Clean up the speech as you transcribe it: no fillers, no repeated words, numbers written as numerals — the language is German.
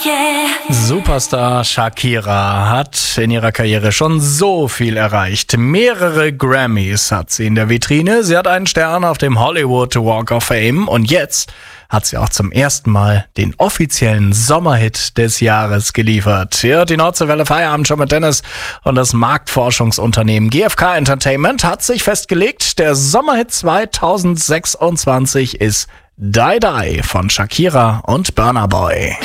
Superstar Shakira hat in ihrer Karriere schon so viel erreicht. Mehrere Grammys hat sie in der Vitrine. Sie hat einen Stern auf dem Hollywood Walk of Fame. Und jetzt hat sie auch zum ersten Mal den offiziellen Sommerhit des Jahres geliefert. Hier hört die Nordseewelle Feierabend schon mit Dennis. Und das Marktforschungsunternehmen GfK Entertainment hat sich festgelegt, der Sommerhit 2026 ist Die Die von Shakira und Burna Boy.